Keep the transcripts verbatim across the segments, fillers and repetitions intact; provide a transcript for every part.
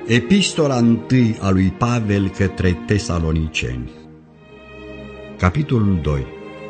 Epistola întâi a lui Pavel către Tesaloniceni. Capitolul doi.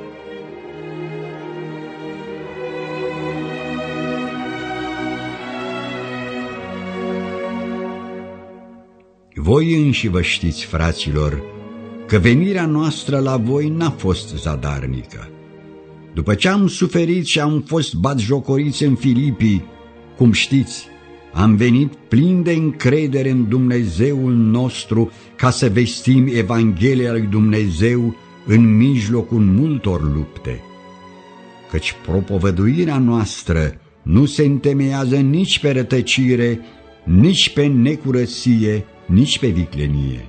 Voi înși vă știți, fraților, că venirea noastră la voi n-a fost zadarnică. După ce am suferit și am fost batjocoriți în Filipii, cum știți, am venit plin de încredere în Dumnezeul nostru ca să vestim Evanghelia lui Dumnezeu în mijlocul multor lupte. Căci propovăduirea noastră nu se întemeiază nici pe rătăcire, nici pe necurăție, nici pe viclenie.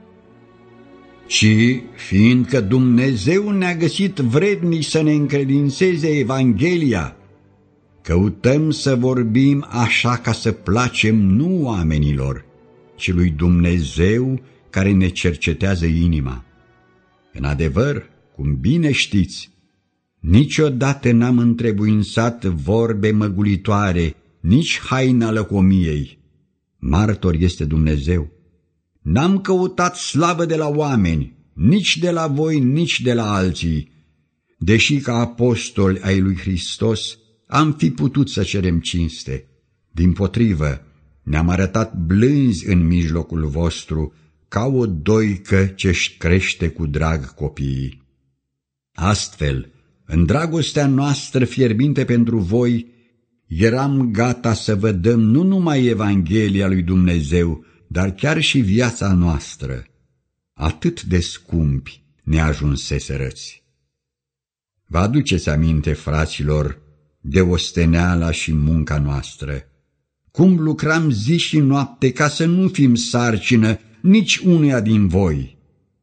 Și, fiindcă Dumnezeu ne-a găsit vrednici să ne încredințeze Evanghelia, căutăm să vorbim așa ca să placem nu oamenilor, ci lui Dumnezeu care ne cercetează inima. În adevăr, cum bine știți, niciodată n-am întrebuințat vorbe măgulitoare, nici haina lăcomiei. Martor este Dumnezeu. N-am căutat slavă de la oameni, nici de la voi, nici de la alții, deși ca apostoli ai lui Hristos am fi putut să cerem cinste. Dimpotrivă, ne-am arătat blânzi în mijlocul vostru, ca o doică ce-și crește cu drag copiii. Astfel, în dragostea noastră fierbinte pentru voi, eram gata să vă dăm nu numai Evanghelia lui Dumnezeu, dar chiar și viața noastră. Atât de scumpi ne ajunseserăți. Vă aduceți aminte, fraților, de osteneala și munca noastră, cum lucram zi și noapte ca să nu fim sarcină nici uneia din voi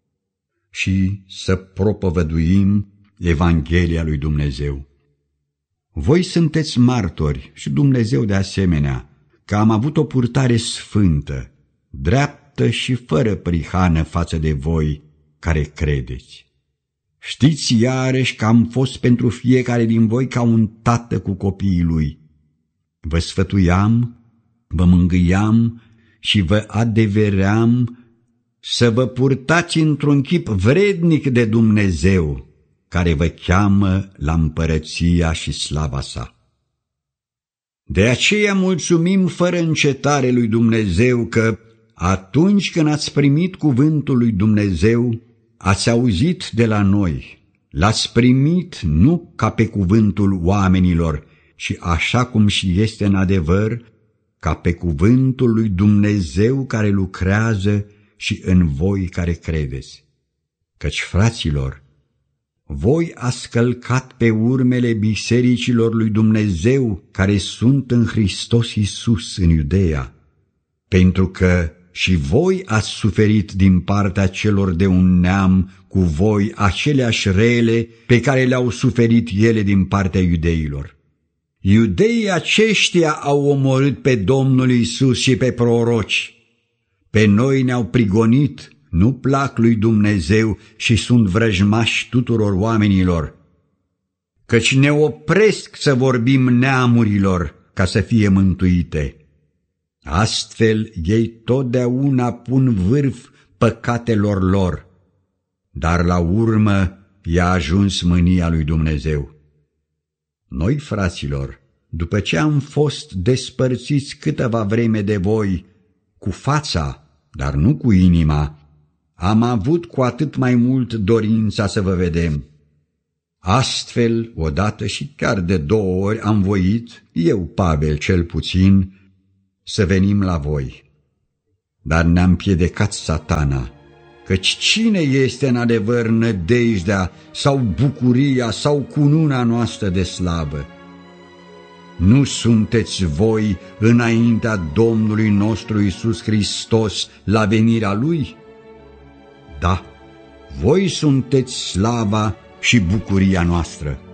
și să propovăduim Evanghelia lui Dumnezeu. Voi sunteți martori și Dumnezeu de asemenea, că am avut o purtare sfântă, dreaptă și fără prihană față de voi care credeți. Știți iarăși că am fost pentru fiecare din voi ca un tată cu copiii lui. Vă sfătuiam, vă mângâiam și vă adeveream să vă purtați într-un chip vrednic de Dumnezeu, care vă cheamă la împărăția și slava sa. De aceea mulțumim fără încetare lui Dumnezeu că, atunci când ați primit cuvântul lui Dumnezeu, ați auzit de la noi, l-ați primit nu ca pe cuvântul oamenilor, ci așa cum și este în adevăr, ca pe cuvântul lui Dumnezeu care lucrează și în voi care credeți. Căci, fraților, voi ați călcat pe urmele bisericilor lui Dumnezeu care sunt în Hristos Iisus în Iudeea, pentru că și voi ați suferit din partea celor de un neam cu voi aceleași rele pe care le-au suferit ele din partea iudeilor. Iudeii aceștia au omorât pe Domnul Iisus și pe proroci. Pe noi ne-au prigonit, nu plac lui Dumnezeu și sunt vrăjmași tuturor oamenilor, căci ne opresc să vorbim neamurilor ca să fie mântuite. Astfel, ei totdeauna pun vârf păcatelor lor, dar la urmă i-a ajuns mânia lui Dumnezeu. Noi, fraților, după ce am fost despărțiți câteva vreme de voi, cu fața, dar nu cu inima, am avut cu atât mai mult dorința să vă vedem. Astfel, odată și chiar de două ori am voit, eu, Pavel, cel puțin, să venim la voi. Dar ne-a împiedicat Satana, căci cine este în adevăr nădejdea sau bucuria sau cununa noastră de slavă? Nu sunteți voi înaintea Domnului nostru Iisus Hristos la venirea Lui? Da, voi sunteți slava și bucuria noastră.